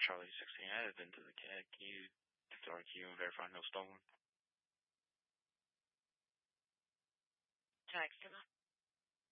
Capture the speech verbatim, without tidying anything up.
Charlie sixteen added into the C A D. Can you start queue and verify no stolen? Try Extima.